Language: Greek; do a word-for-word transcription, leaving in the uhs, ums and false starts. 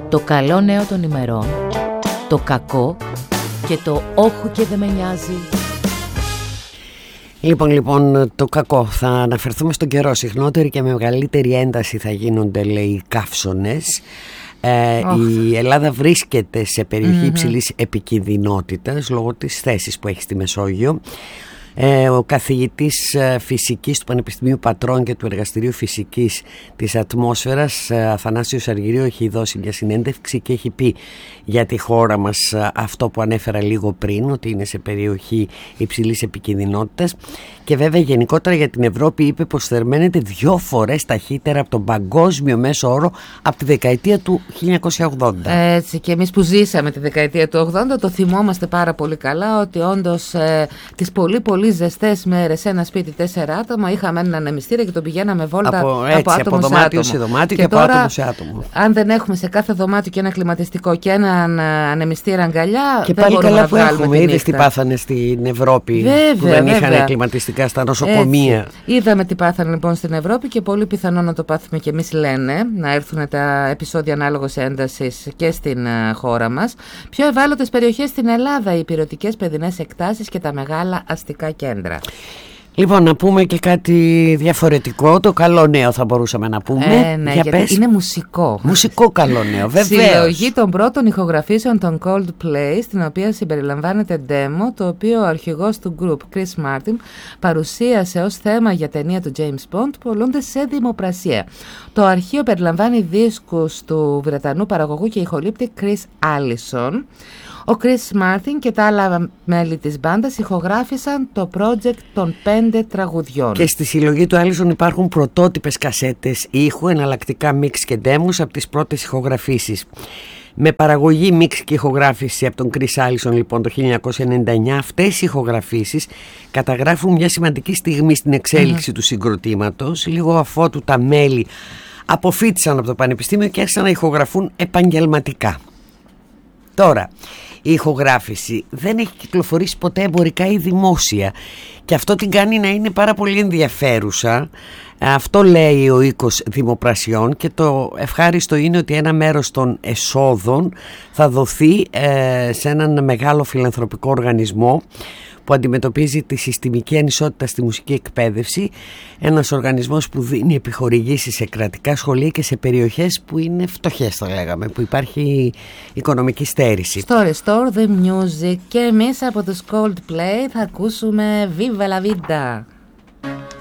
το καλό νέο των ημερών, το κακό και το όχου και δεν με νοιάζει. Λοιπόν, λοιπόν, το κακό. Θα αναφερθούμε στον καιρό. Συχνότερη και με μεγαλύτερη ένταση θα γίνονται, λέει, καύσονες. Ε, η Ελλάδα βρίσκεται σε περιοχή mm-hmm. υψηλής επικινδυνότητας λόγω της θέσης που έχει στη Μεσόγειο. Ε, ο καθηγητής φυσικής του Πανεπιστημίου Πατρών και του Εργαστηρίου Φυσικής της Ατμόσφαιρας, Αθανάσιος Αργυρίου, έχει δώσει μια συνέντευξη και έχει πει για τη χώρα μας αυτό που ανέφερα λίγο πριν, ότι είναι σε περιοχή υψηλής επικινδυνότητας, και βέβαια γενικότερα για την Ευρώπη είπε πως θερμαίνεται δυο φορές ταχύτερα από τον παγκόσμιο μέσο όρο από τη δεκαετία του χίλια εννιακόσια ογδόντα. Έτσι, και εμείς που ζήσαμε τη δεκαετία του ογδόντα το θυμόμαστε πάρα πολύ καλά, ότι όντως ε, τις πολύ πολύ ζεστές μέρες σε ένα σπίτι τέσσερα άτομα είχαμε έναν ανεμιστήρα και τον πηγαίναμε βόλτα από, έτσι, από άτομο από σε δωμάτιο άτομο. σε δωμάτιο και, και από τώρα, άτομο σε άτομο. Αν δεν έχουμε σε κάθε δωμάτιο και ένα κλιματιστικό και έναν ανεμιστήρα αγκαλιά, και δεν πάλι μπορούμε καλά να που βγάλουμε έχουμε. Είδες τι νύχτα. πάθανε στην Ευρώπη, βέβαια, που δεν βέβαια. είχαν κλιματιστικά στα νοσοκομεία. Έτσι. Είδαμε τι πάθανε λοιπόν στην Ευρώπη και πολύ πιθανό να το πάθουμε και εμείς, λένε, να έρθουν τα επεισόδια ανάλογος έντασης και στην uh, χώρα μας. Πιο ευάλωτες περιοχές στην Ελλάδα, οι ηπειρωτικές παιδινές εκτάσεις και τα μεγάλα αστικά κέντρα. Λοιπόν, να πούμε και κάτι διαφορετικό. Το καλό νέο θα μπορούσαμε να πούμε. Ε, ναι, για γιατί πες. είναι μουσικό. Μουσικό καλό νέο, βεβαίως. Συλλογή των πρώτων ηχογραφήσεων των Coldplay, στην οποία συμπεριλαμβάνεται demo, το οποίο ο αρχηγός του group, Chris Martin, παρουσίασε ως θέμα για ταινία του James Bond, πολλούνται σε δημοπρασία. Το αρχείο περιλαμβάνει δίσκους του Βρετανού παραγωγού και ηχολήπτη Chris Allison. Ο Chris Martin και τα άλλα μέλη της μπάντας ηχογράφησαν το project των πέντε τραγουδιών. Και στη συλλογή του Allison υπάρχουν πρωτότυπες κασέτες ήχου, εναλλακτικά μίξ και ντέμους από τις πρώτες ηχογραφήσεις. Με παραγωγή, μίξ και ηχογράφηση από τον Chris Allison λοιπόν το χίλια εννιακόσια ενενήντα εννιά, αυτές οι ηχογραφήσεις καταγράφουν μια σημαντική στιγμή στην εξέλιξη mm-hmm. του συγκροτήματος, λίγο αφότου τα μέλη αποφοίτησαν από το πανεπιστήμιο και άρχισαν να ηχογραφούν επαγγελματικά. Τώρα, η ηχογράφηση δεν έχει κυκλοφορήσει ποτέ εμπορικά ή δημόσια και αυτό την κάνει να είναι πάρα πολύ ενδιαφέρουσα. Αυτό λέει ο οίκος δημοπρασιών και το ευχάριστο είναι ότι ένα μέρος των εσόδων θα δοθεί ε, σε έναν μεγάλο φιλανθρωπικό οργανισμό που αντιμετωπίζει τη συστημική ανισότητα στη μουσική εκπαίδευση, ένας οργανισμός που δίνει επιχορηγήσεις σε κρατικά σχολεία και σε περιοχές που είναι φτωχές, θα λέγαμε, που υπάρχει οικονομική στέρηση. Στο Restore the Music και εμείς από τους Coldplay θα ακούσουμε Viva la Vida.